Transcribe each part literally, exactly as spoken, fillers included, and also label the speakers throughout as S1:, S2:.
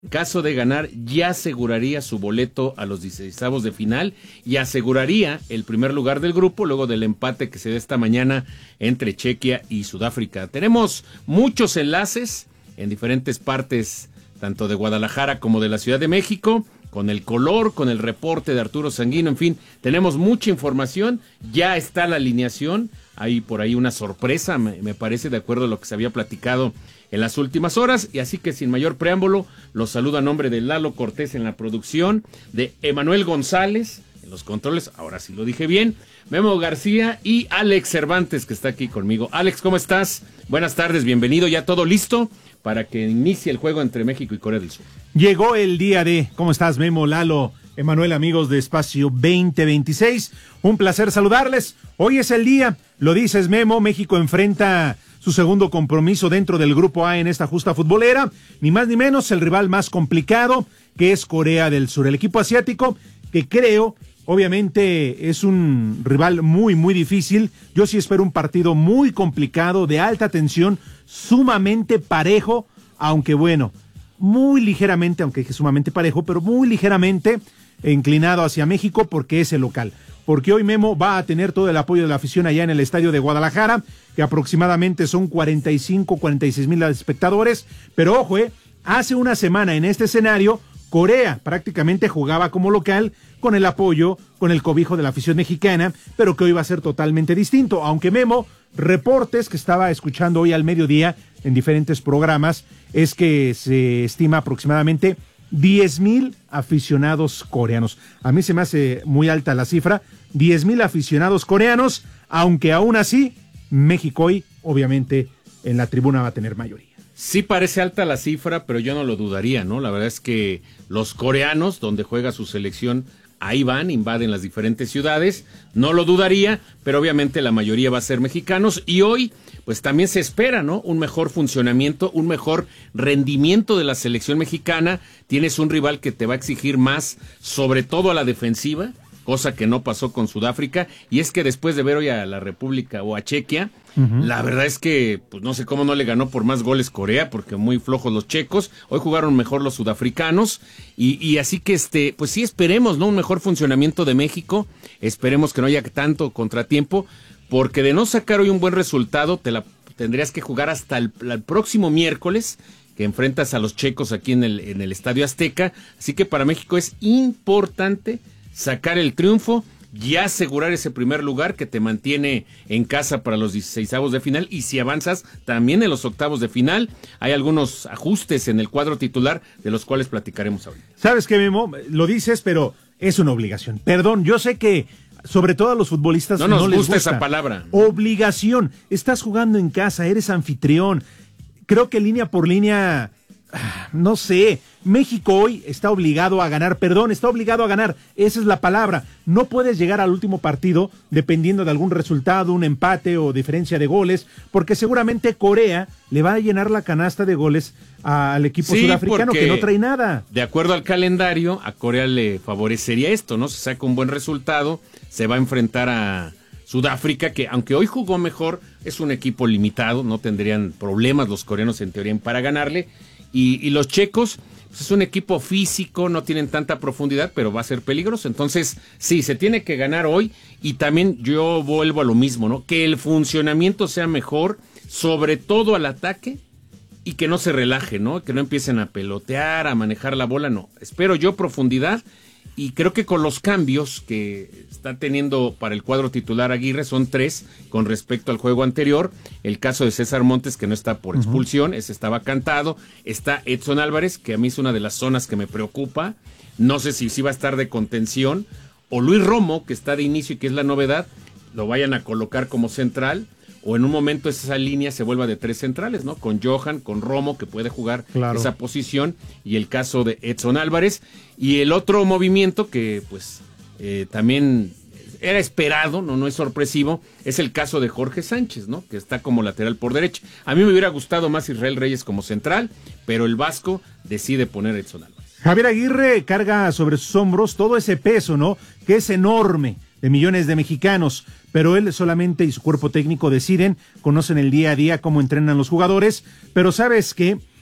S1: En caso de ganar, ya aseguraría su boleto a los dieciseisavos de final y aseguraría el primer lugar del grupo luego del empate que se da esta mañana entre Chequia y Sudáfrica. Tenemos muchos enlaces en diferentes partes, tanto de Guadalajara como de la Ciudad de México, con el color, con el reporte de Arturo Sanguino, en fin, tenemos mucha información, ya está la alineación, hay por ahí una sorpresa, me, me parece, de acuerdo a lo que se había platicado en las últimas horas, y así que sin mayor preámbulo, los saludo a nombre de Lalo Cortés en la producción, de Emanuel González en los controles, ahora sí lo dije bien, Memo García y Alex Cervantes, que está aquí conmigo. Alex, ¿cómo estás? Buenas tardes, bienvenido, ya todo listo para que inicie el juego entre México y Corea del Sur.
S2: Llegó el día de, ¿cómo estás, Memo, Lalo, Emanuel, amigos de Espacio veinte veintiséis? Un placer saludarles. Hoy es el día, lo dices, Memo, México enfrenta su segundo compromiso dentro del Grupo A en esta justa futbolera, ni más ni menos el rival más complicado, que es Corea del Sur. El equipo asiático, que creo, obviamente, es un rival muy, muy difícil. Yo sí espero un partido muy complicado, de alta tensión, sumamente parejo, aunque bueno, muy ligeramente, aunque es sumamente parejo, pero muy ligeramente inclinado hacia México porque es el local. Porque hoy Memo va a tener todo el apoyo de la afición allá en el estadio de Guadalajara, que aproximadamente son cuarenta y cinco, cuarenta y seis mil espectadores, pero ojo, eh, hace una semana en este escenario, Corea prácticamente jugaba como local con el apoyo, con el cobijo de la afición mexicana, pero que hoy va a ser totalmente distinto, aunque Memo, reportes que estaba escuchando hoy al mediodía en diferentes programas, es que se estima aproximadamente diez mil aficionados coreanos. A mí se me hace muy alta la cifra, diez mil aficionados coreanos, aunque aún así, México hoy, obviamente, en la tribuna va a tener mayoría.
S1: Sí parece alta la cifra, pero yo no lo dudaría, ¿no? La verdad es que los coreanos, donde juega su selección, ahí van, invaden las diferentes ciudades, no lo dudaría, pero obviamente la mayoría va a ser mexicanos, y hoy, pues también se espera, ¿no? Un mejor funcionamiento, un mejor rendimiento de la selección mexicana. Tienes un rival que te va a exigir más, sobre todo a la defensiva, cosa que no pasó con Sudáfrica, y es que después de ver hoy a la República o a Chequia, uh-huh. La verdad es que, pues no sé cómo no le ganó por más goles Corea, porque muy flojos los checos, hoy jugaron mejor los sudafricanos, y, y así que este, pues sí esperemos, ¿no? Un mejor funcionamiento de México, esperemos que no haya tanto contratiempo, porque de no sacar hoy un buen resultado, te la tendrías que jugar hasta el, el próximo miércoles, que enfrentas a los checos aquí en el, en el Estadio Azteca, así que para México es importante sacar el triunfo, ya asegurar ese primer lugar que te mantiene en casa para los dieciseisavos de final, y si avanzas también en los octavos de final. Hay algunos ajustes en el cuadro titular de los cuales platicaremos ahorita.
S2: ¿Sabes qué, Memo? Lo dices, pero es una obligación. Perdón, yo sé que sobre todo a los futbolistas
S1: no nos
S2: no les
S1: gusta,
S2: gusta
S1: esa palabra.
S2: Obligación. Estás jugando en casa, eres anfitrión. Creo que línea por línea, no sé, México hoy está obligado a ganar, perdón, está obligado a ganar, esa es la palabra. No puedes llegar al último partido dependiendo de algún resultado, un empate o diferencia de goles, porque seguramente Corea le va a llenar la canasta de goles al equipo
S1: sí,
S2: sudafricano que no trae nada.
S1: De acuerdo al calendario, a Corea le favorecería esto, ¿no? Se saca un buen resultado, se va a enfrentar a Sudáfrica, que aunque hoy jugó mejor, es un equipo limitado, no tendrían problemas los coreanos en teoría para ganarle, y, y los checos, pues es un equipo físico, no tienen tanta profundidad, pero va a ser peligroso. Entonces, sí, se tiene que ganar hoy, y también yo vuelvo a lo mismo, ¿no? Que el funcionamiento sea mejor, sobre todo al ataque, y que no se relaje, ¿no? Que no empiecen a pelotear, a manejar la bola, no. Espero yo profundidad, y creo que con los cambios que está teniendo para el cuadro titular Aguirre, son tres con respecto al juego anterior. El caso de César Montes, que no está por expulsión, uh-huh. ese estaba cantado. Está Edson Álvarez, que a mí es una de las zonas que me preocupa. No sé si sí va a estar de contención. O Luis Romo, que está de inicio y que es la novedad, lo vayan a colocar como central. O en un momento esa línea se vuelva de tres centrales, ¿no? Con Johan, con Romo, que puede jugar claro. esa posición, y el caso de Edson Álvarez. Y el otro movimiento que, pues, eh, también era esperado, no, no es sorpresivo, es el caso de Jorge Sánchez, ¿no? Que está como lateral por derecha. A mí me hubiera gustado más Israel Reyes como central, pero el Vasco decide poner a Edson Álvarez.
S2: Javier Aguirre carga sobre sus hombros todo ese peso, ¿no? Que es enorme, de millones de mexicanos, pero él solamente y su cuerpo técnico deciden, conocen el día a día cómo entrenan los jugadores, pero ¿sabes qué?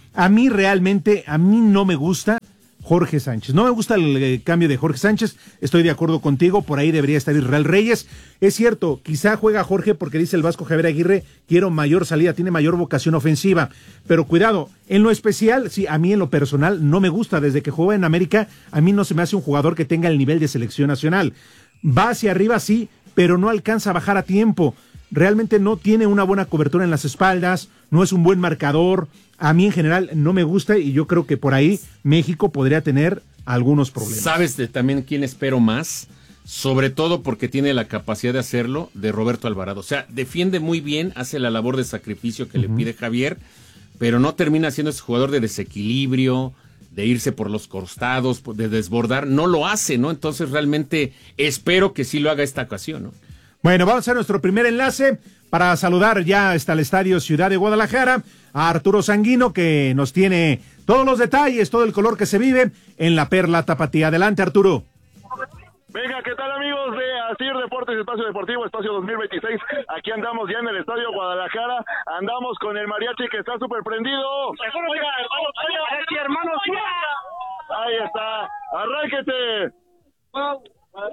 S2: A mí realmente, a mí no me gusta Jorge Sánchez. No me gusta el eh, cambio de Jorge Sánchez, estoy de acuerdo contigo, por ahí debería estar Israel Reyes. Es cierto, quizá juega Jorge porque dice el Vasco Javier Aguirre, quiero mayor salida, tiene mayor vocación ofensiva, pero cuidado, en lo especial, sí, a mí en lo personal no me gusta, desde que juega en América, a mí no se me hace un jugador que tenga el nivel de selección nacional. Va hacia arriba, sí, pero no alcanza a bajar a tiempo. Realmente no tiene una buena cobertura en las espaldas, no es un buen marcador. A mí en general no me gusta y yo creo que por ahí México podría tener algunos problemas.
S1: ¿Sabes de también quién espero más? Sobre todo porque tiene la capacidad de hacerlo, de Roberto Alvarado. O sea, defiende muy bien, hace la labor de sacrificio que uh-huh. le pide Javier, pero no termina siendo ese jugador de desequilibrio, de irse por los costados, de desbordar. No lo hace, ¿no? Entonces realmente espero que sí lo haga esta ocasión, ¿no?
S2: Bueno, vamos a hacer nuestro primer enlace para saludar ya hasta el Estadio Ciudad de Guadalajara a Arturo Sanguino, que nos tiene todos los detalles, todo el color que se vive en la Perla Tapatía. Adelante, Arturo.
S3: Venga, ¿qué tal, amigos de Asir Deportes, Espacio Deportivo, Espacio dos mil veintiséis? Aquí andamos ya en el Estadio Guadalajara, andamos con el mariachi que está súper prendido. Oiga, hermano, oiga, hermano, ahí está, arránquete. Oh. ¡Ay,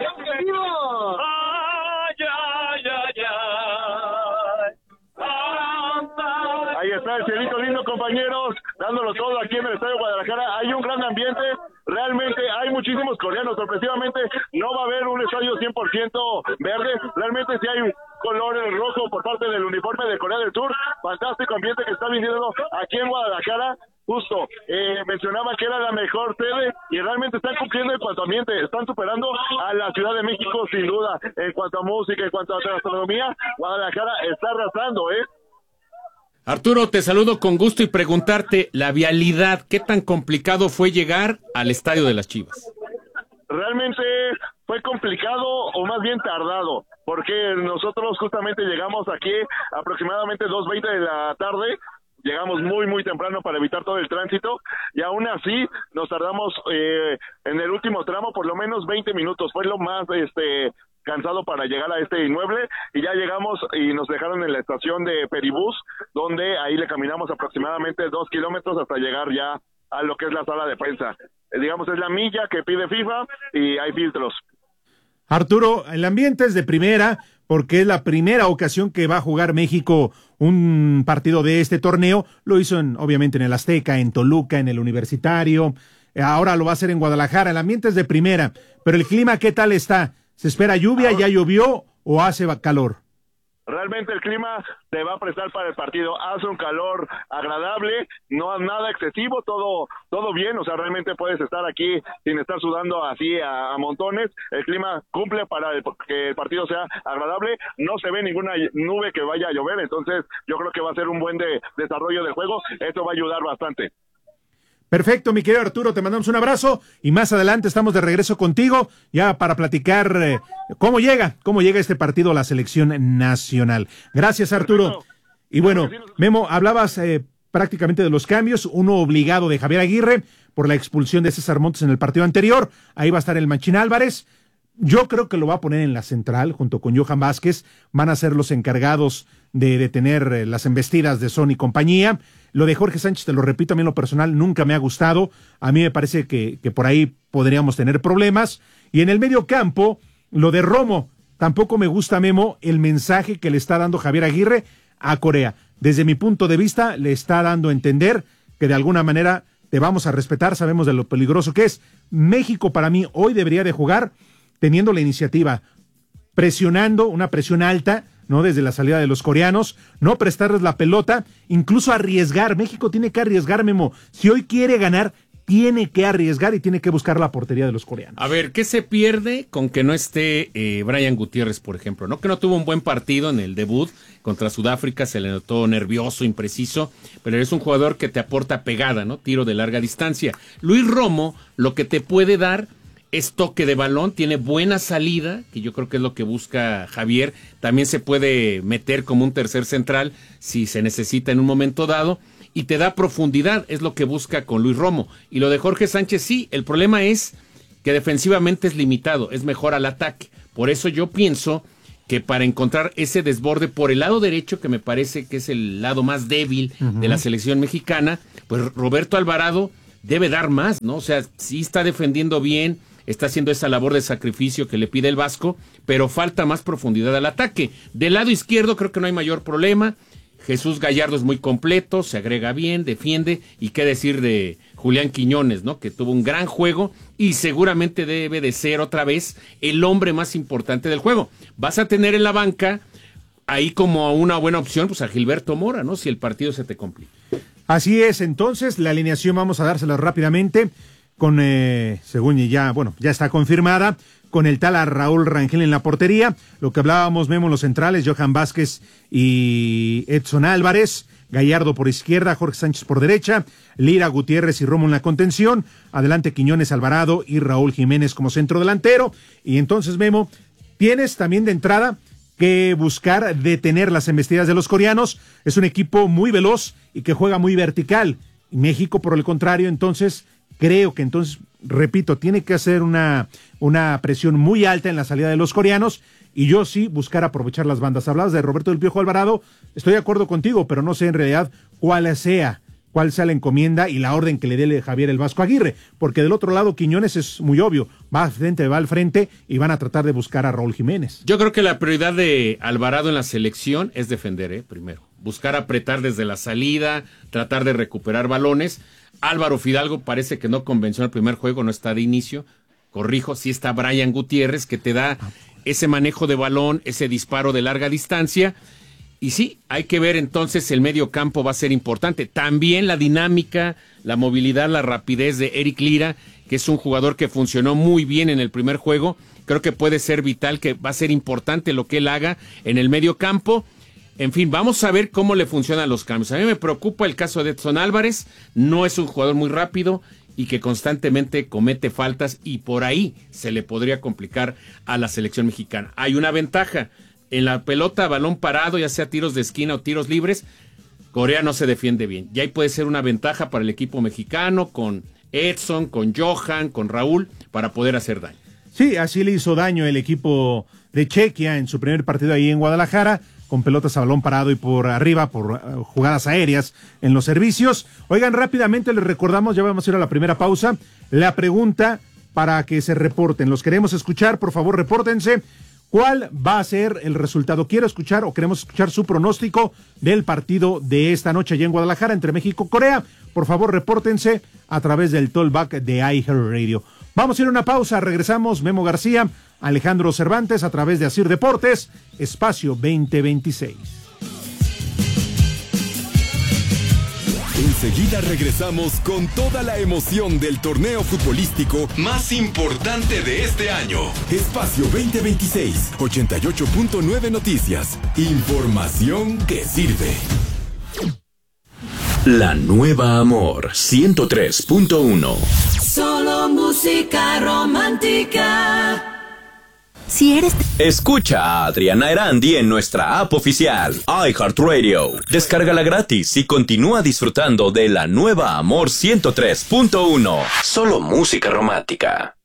S3: ay, ay, ay! Ahí está el cielito lindo, compañeros, dándolo todo aquí en el Estadio Guadalajara. Hay un gran ambiente, realmente hay muchísimos coreanos. Sorpresivamente no va a haber un estadio cien por ciento verde, realmente sí hay un color rojo por parte del uniforme de Corea del Sur. Fantástico ambiente que está viviendo aquí en Guadalajara. Justo, eh, mencionaba que era la mejor sede y realmente están cumpliendo en cuanto a ambiente, están superando a la Ciudad de México sin duda, en cuanto a música, en cuanto a gastronomía. Guadalajara está arrasando, ¿eh?
S1: Arturo, te saludo con gusto y preguntarte, la vialidad, ¿qué tan complicado fue llegar al Estadio de las Chivas?
S3: Realmente fue complicado o más bien tardado, porque nosotros justamente llegamos aquí aproximadamente dos veinte de la tarde. Llegamos muy, muy temprano para evitar todo el tránsito y aún así nos tardamos eh, en el último tramo por lo menos veinte minutos. Fue lo más este cansado para llegar a este inmueble y ya llegamos y nos dejaron en la estación de Peribús, donde ahí le caminamos aproximadamente dos kilómetros hasta llegar ya a lo que es la sala de prensa. Eh, digamos, es la milla que pide FIFA y hay filtros.
S2: Arturo, el ambiente es de primera, porque es la primera ocasión que va a jugar México un partido de este torneo. Lo hizo en, obviamente en el Azteca, en Toluca, en el Universitario. Ahora lo va a hacer en Guadalajara. El ambiente es de primera, pero el clima, ¿qué tal está? ¿Se espera lluvia? ¿Ya llovió o hace calor?
S3: Realmente el clima te va a prestar para el partido, hace un calor agradable, no nada excesivo, todo todo bien, o sea, realmente puedes estar aquí sin estar sudando así a, a montones, el clima cumple para el, que el partido sea agradable, no se ve ninguna nube que vaya a llover, entonces yo creo que va a ser un buen de, desarrollo del juego, esto va a ayudar bastante.
S2: Perfecto, mi querido Arturo, te mandamos un abrazo y más adelante estamos de regreso contigo ya para platicar eh, cómo llega, cómo llega este partido a la selección nacional. Gracias, Arturo. Perfecto. Y bueno, Memo, hablabas eh, prácticamente de los cambios, uno obligado de Javier Aguirre por la expulsión de César Montes en el partido anterior, ahí va a estar el Machín Álvarez. Yo creo que lo va a poner en la central junto con Johan Vázquez, van a ser los encargados de detener eh, las embestidas de Son y compañía. Lo de Jorge Sánchez, te lo repito, a mí en lo personal nunca me ha gustado, a mí me parece que, que por ahí podríamos tener problemas. Y en el medio campo, lo de Romo, tampoco me gusta, Memo, el mensaje que le está dando Javier Aguirre a Corea. Desde mi punto de vista, le está dando a entender que de alguna manera te vamos a respetar, sabemos de lo peligroso que es. México para mí hoy debería de jugar teniendo la iniciativa, presionando, una presión alta, ¿no? Desde la salida de los coreanos, no prestarles la pelota, incluso arriesgar. México tiene que arriesgar, Memo. Si hoy quiere ganar, tiene que arriesgar y tiene que buscar la portería de los coreanos.
S1: A ver, ¿qué se pierde con que no esté eh, Brian Gutiérrez, por ejemplo? ¿No? Que no tuvo un buen partido en el debut contra Sudáfrica, se le notó nervioso, impreciso, pero es un jugador que te aporta pegada, ¿no? Tiro de larga distancia. Luis Romo, lo que te puede dar es toque de balón, tiene buena salida, que yo creo que es lo que busca Javier. También se puede meter como un tercer central si se necesita en un momento dado, y te da profundidad, es lo que busca con Luis Romo. Y lo de Jorge Sánchez, sí, el problema es que defensivamente es limitado, es mejor al ataque. Por eso yo pienso que para encontrar ese desborde por el lado derecho, que me parece que es el lado más débil uh-huh. de la selección mexicana, pues Roberto Alvarado debe dar más, ¿no? O sea, sí está defendiendo bien, está haciendo esa labor de sacrificio que le pide el Vasco, pero falta más profundidad al ataque. Del lado izquierdo creo que no hay mayor problema. Jesús Gallardo es muy completo, se agrega bien, defiende, y qué decir de Julián Quiñones, ¿no? Que tuvo un gran juego y seguramente debe de ser otra vez el hombre más importante del juego. Vas a tener en la banca ahí como una buena opción pues a Gilberto Mora, ¿no? Si el partido se te complica.
S2: Así es, entonces la alineación vamos a dársela rápidamente con, eh, según ya, bueno, ya está confirmada, con el tal a Raúl Rangel en la portería, lo que hablábamos, Memo, en los centrales, Johan Vázquez y Edson Álvarez, Gallardo por izquierda, Jorge Sánchez por derecha, Lira, Gutiérrez y Romo en la contención, adelante Quiñones, Alvarado y Raúl Jiménez como centro delantero, y entonces, Memo, tienes también de entrada que buscar detener las embestidas de los coreanos. Es un equipo muy veloz y que juega muy vertical. Y México, por el contrario, entonces, creo que entonces, repito, tiene que hacer una, una presión muy alta en la salida de los coreanos, y yo sí buscar aprovechar las bandas. Hablabas de Roberto del Piojo Alvarado, estoy de acuerdo contigo, pero no sé en realidad cuál sea, cuál sea la encomienda y la orden que le dé Javier el Vasco Aguirre, porque del otro lado Quiñones es muy obvio, va al frente, va al frente y van a tratar de buscar a Raúl Jiménez.
S1: Yo creo que la prioridad de Alvarado en la selección es defender, ¿eh? Primero, buscar apretar desde la salida, tratar de recuperar balones. Álvaro Fidalgo parece que no convenció en el primer juego, no está de inicio, corrijo, sí está Brian Gutiérrez, que te da ese manejo de balón, ese disparo de larga distancia. Y sí, hay que ver entonces el medio campo va a ser importante. También la dinámica, la movilidad, la rapidez de Eric Lira, que es un jugador que funcionó muy bien en el primer juego. Creo que puede ser vital, que va a ser importante lo que él haga en el medio campo. En fin, vamos a ver cómo le funcionan los cambios. A mí me preocupa el caso de Edson Álvarez. No es un jugador muy rápido y que constantemente comete faltas, y por ahí se le podría complicar a la selección mexicana. Hay una ventaja. En la pelota, balón parado, ya sea tiros de esquina o tiros libres, Corea no se defiende bien. Y ahí puede ser una ventaja para el equipo mexicano, con Edson, con Johan, con Raúl, para poder hacer daño.
S2: Sí, así le hizo daño el equipo de Chequia en su primer partido ahí en Guadalajara, con pelotas a balón parado y por arriba, por uh, jugadas aéreas en los servicios. Oigan, rápidamente les recordamos, ya vamos a ir a la primera pausa, la pregunta para que se reporten. Los queremos escuchar, por favor, repórtense. ¿Cuál va a ser el resultado? Quiero escuchar o queremos escuchar su pronóstico del partido de esta noche allá en Guadalajara entre México y Corea. Por favor, repórtense a través del tollback de iHeartRadio. Vamos a ir a una pausa, regresamos. Memo García, Alejandro Cervantes a través de Asir Deportes, Espacio veinte veintiséis.
S4: Enseguida regresamos con toda la emoción del torneo futbolístico más importante de este año. Espacio veinte veintiséis, ochenta y ocho punto nueve Noticias. Información que sirve.
S5: La Nueva Amor ciento tres punto uno.
S6: Solo música romántica.
S5: Si eres... Escucha a Adriana Erandi en nuestra app oficial, iHeartRadio. Descárgala gratis y continúa disfrutando de La Nueva Amor ciento tres punto uno. Solo música romántica.